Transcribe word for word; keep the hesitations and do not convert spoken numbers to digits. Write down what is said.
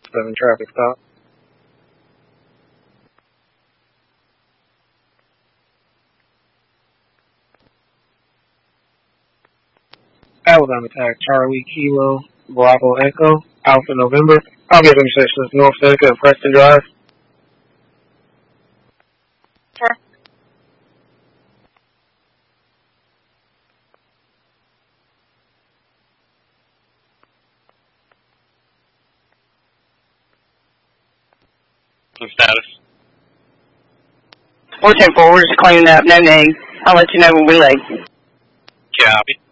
seven traffic stop. Alabama Tag Charlie Kilo Bravo Echo Alpha November. I'll give intersection North Seneca and Preston Drive. Sure. What's status? four ten four, we're just cleaning up. No names. I'll let you know when we leave. Copy.